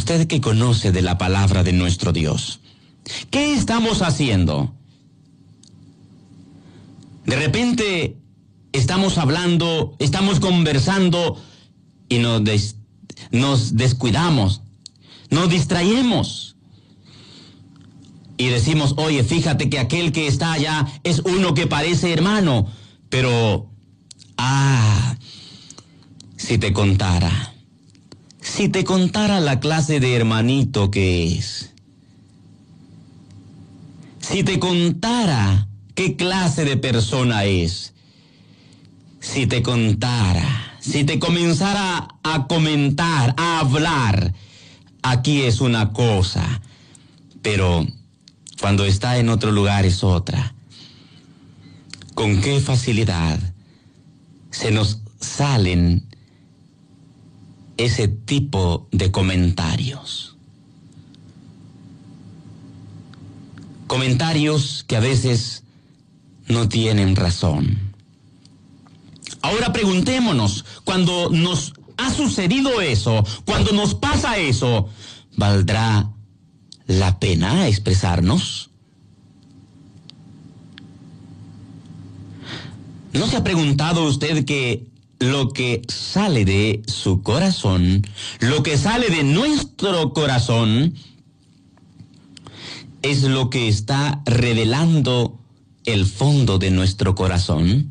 usted que conoce de la palabra de nuestro Dios, ¿qué estamos haciendo? De repente estamos hablando, estamos conversando y nos descuidamos, nos distraemos y decimos, oye, fíjate que aquel que está allá es uno que parece hermano, pero, si te contara la clase de hermanito que es, si te contara qué clase de persona es, si te comenzara a comentar, a hablar, aquí es una cosa, pero cuando está en otro lugar es otra. Con qué facilidad se nos salen ese tipo de comentarios. Comentarios que a veces no tienen razón. Ahora preguntémonos, cuando nos ha sucedido eso, cuando nos pasa eso, ¿valdrá la pena expresarnos? ¿No se ha preguntado usted que lo que sale de su corazón, lo que sale de nuestro corazón, es lo que está revelando el fondo de nuestro corazón?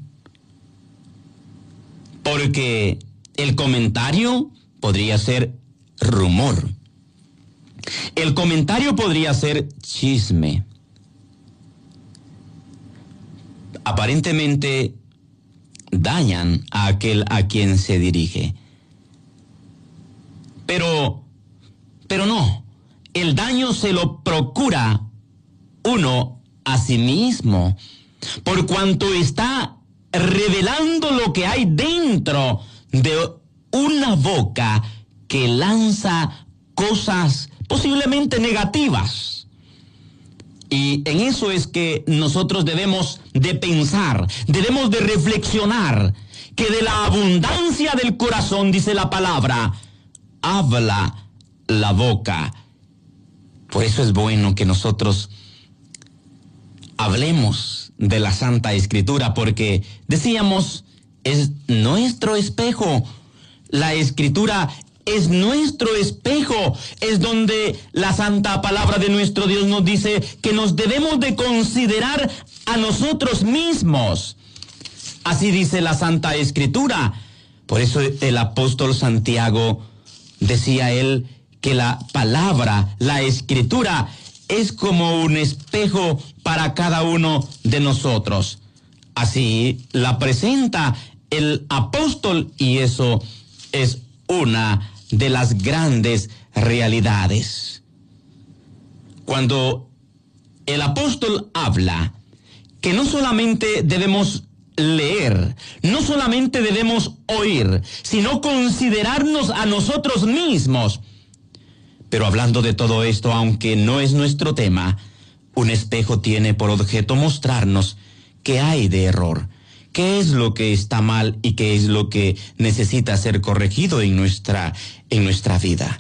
Porque el comentario podría ser rumor. El comentario podría ser chisme. Aparentemente dañan a aquel a quien se dirige. Pero no. El daño se lo procura uno a sí mismo, por cuanto está revelando lo que hay dentro de una boca que lanza cosas posiblemente negativas. Y en eso es que nosotros debemos de pensar, debemos de reflexionar, que de la abundancia del corazón, dice la palabra, habla la boca. Por eso es bueno que nosotros hablemos de la Santa Escritura, porque decíamos, es nuestro espejo. La Escritura es nuestro espejo, es donde la santa palabra de nuestro Dios nos dice que nos debemos de considerar a nosotros mismos. Así dice la Santa Escritura. Por eso el apóstol Santiago decía él que la palabra, la Escritura, es como un espejo para cada uno de nosotros. Así la presenta el apóstol, y eso es una de las grandes realidades. Cuando el apóstol habla que no solamente debemos leer, no solamente debemos oír, sino considerarnos a nosotros mismos. Pero hablando de todo esto, aunque no es nuestro tema, un espejo tiene por objeto mostrarnos qué hay de error, qué es lo que está mal y qué es lo que necesita ser corregido en nuestra vida.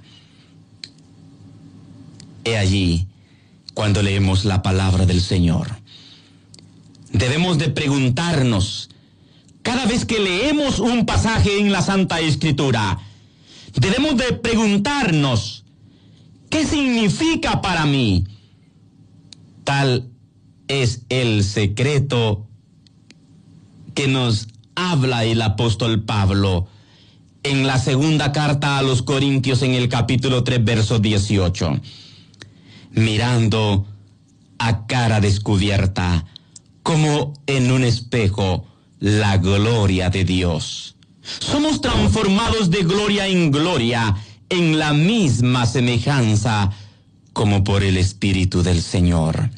He allí cuando leemos la palabra del Señor. Debemos de preguntarnos, cada vez que leemos un pasaje en la Santa Escritura, debemos de preguntarnos, ¿qué significa para mí? Tal es el secreto que nos habla el apóstol Pablo en la segunda carta a los Corintios, en el capítulo 3, verso 18. Mirando a cara descubierta, como en un espejo, la gloria de Dios. Somos transformados de gloria en gloria, en la misma semejanza, como por el Espíritu del Señor.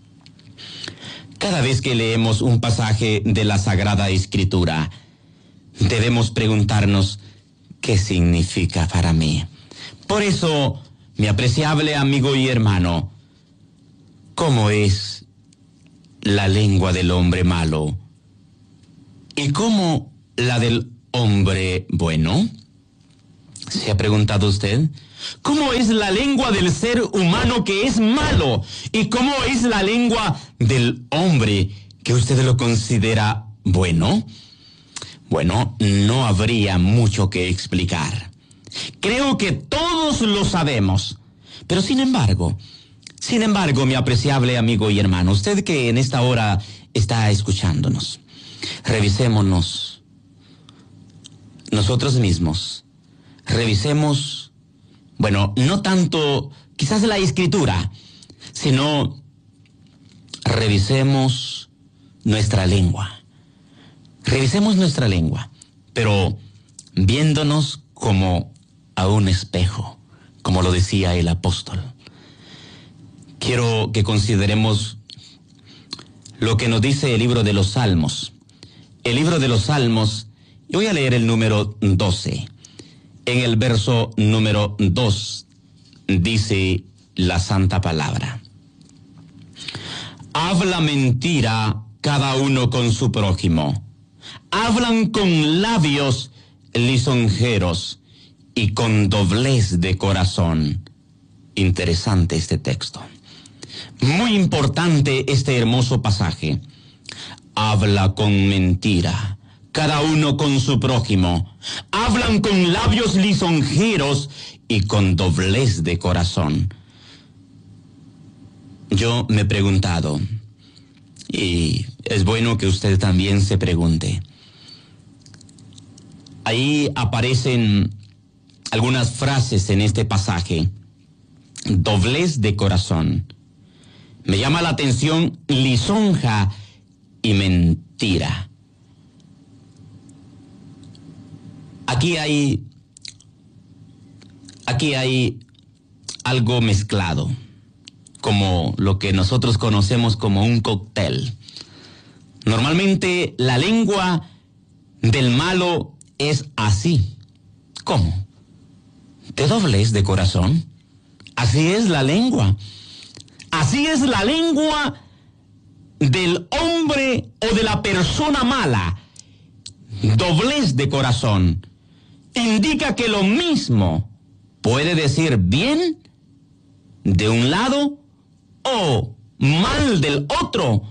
Cada vez que leemos un pasaje de la Sagrada Escritura, debemos preguntarnos, ¿qué significa para mí? Por eso, mi apreciable amigo y hermano, ¿cómo es la lengua del hombre malo? ¿Y cómo la del hombre bueno? ¿Se ha preguntado usted? ¿Cómo es la lengua del ser humano que es malo? ¿Y cómo es la lengua del hombre que usted lo considera bueno? Bueno, no habría mucho que explicar. Creo que todos lo sabemos. Pero sin embargo, mi apreciable amigo y hermano, usted que en esta hora está escuchándonos, revisémonos nosotros mismos. Revisemos, bueno, no tanto quizás la escritura, sino revisemos nuestra lengua. Revisemos nuestra lengua, pero viéndonos como a un espejo, como lo decía el apóstol. Quiero que consideremos lo que nos dice el libro de los Salmos. El libro de los Salmos, yo voy a leer el número 12. En el verso número 2 dice la santa palabra: habla mentira cada uno con su prójimo. Hablan con labios lisonjeros y con doblez de corazón. Interesante este texto. Muy importante este hermoso pasaje. Habla con mentira cada uno con su prójimo. Hablan con labios lisonjeros y con doblez de corazón. Yo me he preguntado, y es bueno que usted también se pregunte. Ahí aparecen algunas frases en este pasaje. Doblez de corazón. Me llama la atención lisonja y mentira. Aquí hay algo mezclado, como lo que nosotros conocemos como un cóctel. Normalmente la lengua del malo es así. ¿Cómo? ¿De doblez de corazón? Así es la lengua. Así es la lengua del hombre o de la persona mala. Doblez de corazón. Indica que lo mismo puede decir bien de un lado o mal del otro,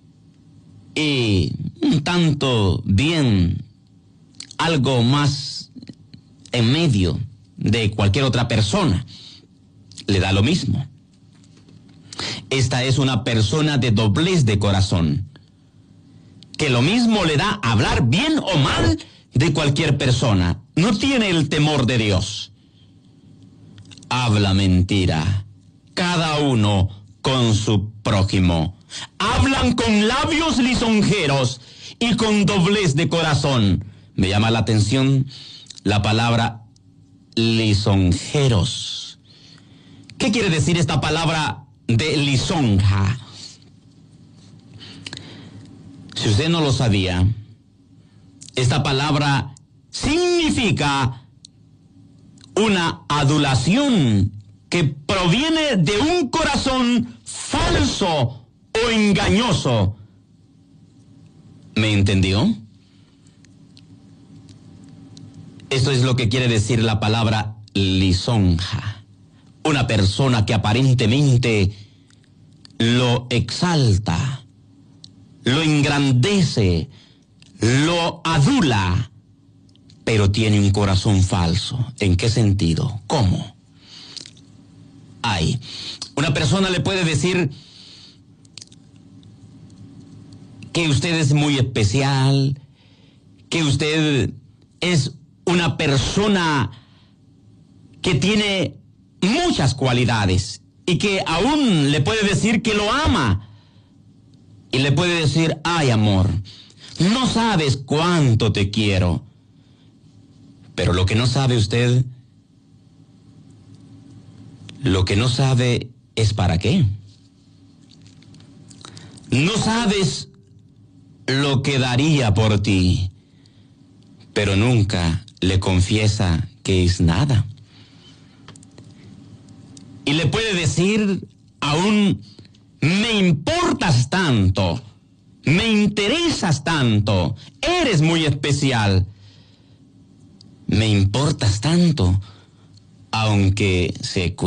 y un tanto bien algo más en medio de cualquier otra persona. Le da lo mismo. Esta es una persona de doblez de corazón, que lo mismo le da hablar bien o mal de cualquier persona. No tiene el temor de Dios. Habla mentira, cada uno con su prójimo. Hablan con labios lisonjeros y con doblez de corazón. Me llama la atención la palabra lisonjeros. ¿Qué quiere decir esta palabra de lisonja? Si usted no lo sabía, esta palabra significa una adulación que proviene de un corazón falso o engañoso. ¿Me entendió? Esto es lo que quiere decir la palabra lisonja. Una persona que aparentemente lo exalta, lo engrandece, lo adula, pero tiene un corazón falso. ¿En qué sentido? ¿Cómo? Una persona le puede decir que usted es muy especial, que usted es una persona que tiene muchas cualidades y que aún le puede decir que lo ama. Y le puede decir: ay, amor, no sabes cuánto te quiero. Pero lo que no sabe usted, lo que no sabe es para qué. No sabes lo que daría por ti, pero nunca le confiesa que es nada. Y le puede decir aún: me importas tanto, me interesas tanto, eres muy especial. me importas tanto, aunque se